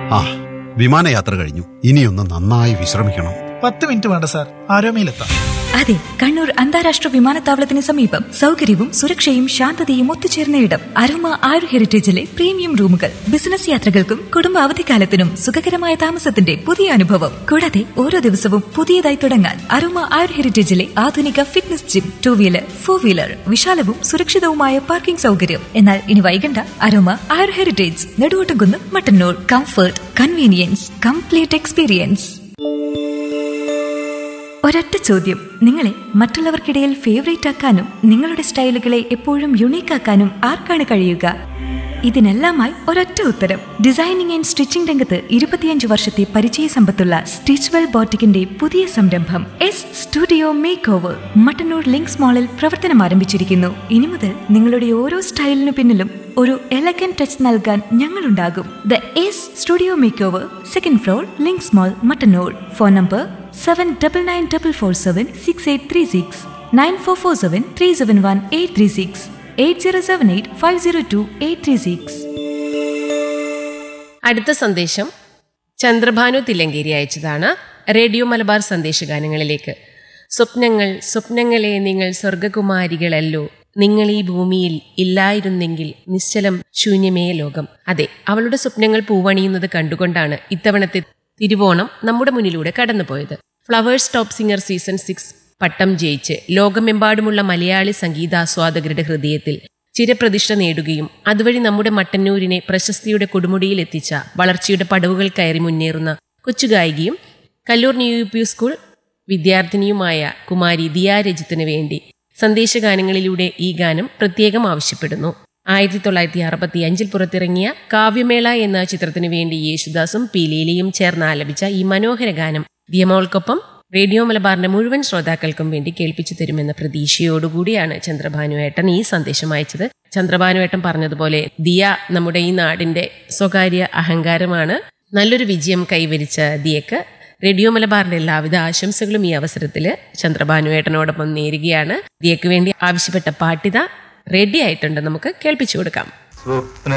ആ, വിമാനയാത്ര കഴിഞ്ഞു. ഇനിയൊന്ന് നന്നായി വിശ്രമിക്കണം. 10 മിനിറ്റ് വേണ്ട സാർ, ആരോമയിലെത്താം. അതെ, കണ്ണൂർ അന്താരാഷ്ട്ര വിമാനത്താവളത്തിന് സമീപം സൗകര്യവും സുരക്ഷയും ശാന്തതയും ഒത്തുചേർന്ന ഇടം. അരോമ ആയുർ ഹെറിറ്റേജിലെ പ്രീമിയം റൂമുകൾ. ബിസിനസ് യാത്രകൾക്കും കുടുംബ അവധിക്കാലത്തിനും സുഖകരമായ താമസത്തിന്റെ പുതിയ അനുഭവം. കൂടാതെ ഓരോ ദിവസവും പുതിയതായി തുടങ്ങാൻ അരോമ ആയുർ ഹെറിറ്റേജിലെ ആധുനിക fitness gym, 2 wheeler 4 wheeler, വിശാലവും സുരക്ഷിതവുമായ parking സൗകര്യം. എന്നാൽ ഇനി വൈകണ്ട, അരോമ ആയുർ heritage, Neduvottumkunnu, Mattannur. Comfort, convenience, complete experience. ഒരൊറ്റ ചോദ്യം, നിങ്ങളെ മറ്റുള്ളവർക്കിടയിൽ ഫേവറേറ്റ് ആക്കാനും നിങ്ങളുടെ സ്റ്റൈലുകളെ എപ്പോഴും യുണീക്ക് ആക്കാനും ആർക്കാണ് കഴിയുക? ഇതിനെല്ലാമായി ഒരൊറ്റ ഉത്തരം. ഡിസൈനിങ് ആൻഡ് സ്റ്റിച്ചിംഗ് രംഗത്ത് 25 വർഷത്തെ പരിചയ സമ്പത്തുള്ള സ്റ്റിച്ച്വെൽ ബോട്ടിക്കിന്റെ പുതിയ സംരംഭം S studio make over Mattannur links മാളിൽ പ്രവർത്തനം ആരംഭിച്ചിരിക്കുന്നു. ഇനി മുതൽ നിങ്ങളുടെ ഓരോ സ്റ്റൈലിനു പിന്നിലും ഒരു എലഗന്റ് ടച്ച് നൽകാൻ ഞങ്ങളുണ്ടാകും. The S studio make over, 2nd floor, links mall, Mattannur. Phone number 7994476836, 9447371836, 8078502836. അടുത്ത സന്ദേശം ചന്ദ്രഭാനു തില്ലങ്കേരി അയച്ചതാണ്. റേഡിയോ മലബാർ സന്ദേശഗാനങ്ങളിലേക്ക്. സ്വപ്നങ്ങളെ നിങ്ങൾ സ്വർഗകുമാരികളല്ലോ, നിങ്ങൾ ഈ ഭൂമിയിൽ ഇല്ലായിരുന്നെങ്കിൽ നിശ്ചലം ശൂന്യമേ ലോകം. അതെ, അവളുടെ സ്വപ്നങ്ങൾ പൂവണിയുന്നത് കണ്ടുകൊണ്ടാണ് ഇത്തവണത്തെ തിരുവോണം നമ്മുടെ മുന്നിലൂടെ കടന്നുപോയത്. ഫ്ലവേഴ്സ് ടോപ്പ് സിംഗർ സീസൺ 6 പട്ടം ജയിച്ച് ലോകമെമ്പാടുമുള്ള മലയാളി സംഗീതാസ്വാദകരുടെ ഹൃദയത്തിൽ ചിരപ്രതിഷ്ഠ നേടുകയും അതുവഴി നമ്മുടെ മട്ടന്നൂരിനെ പ്രശസ്തിയുടെ കൊടുമുടിയിൽ എത്തിച്ച വളർച്ചയുടെ പടവുകൾ കയറി മുന്നേറുന്ന കൊച്ചുഗായികയും Kallur new U P school വിദ്യാർത്ഥിനിയുമായ Kumari Diya രജിത്തിന് വേണ്ടി സന്ദേശഗാനങ്ങളിലൂടെ ഈ ഗാനം പ്രത്യേകം ആവശ്യപ്പെടുന്നു. 1965 പുറത്തിറങ്ങിയ കാവ്യമേള എന്ന ചിത്രത്തിനു വേണ്ടി യേശുദാസും പി ലീലയും ചേർന്ന് ആലപിച്ച ഈ മനോഹര ഗാനം ദിയമോൾക്കൊപ്പം റേഡിയോ മലബാറിന്റെ മുഴുവൻ ശ്രോതാക്കൾക്കും വേണ്ടി കേൾപ്പിച്ചു തരുമെന്ന പ്രതീക്ഷയോടുകൂടിയാണ് ചന്ദ്രഭാനുവേട്ടൻ ഈ സന്ദേശം അയച്ചത്. ചന്ദ്രഭാനുവേട്ടൻ പറഞ്ഞതുപോലെ ദിയ നമ്മുടെ ഈ നാടിന്റെ സ്വകാര്യ അഹങ്കാരമാണ്. നല്ലൊരു വിജയം കൈവരിച്ച ദിയക്ക് റേഡിയോ മലബാറിന്റെ എല്ലാവിധ ആശംസകളും ഈ അവസരത്തിൽ ചന്ദ്രഭാനുവേട്ടനോടൊപ്പം നേരുകയാണ്. ദിയക്ക് വേണ്ടി ആവശ്യപ്പെട്ട പാട്ടിത റെഡി ആയിട്ടുണ്ട്, നമുക്ക് കേൾപ്പിച്ചു കൊടുക്കാം.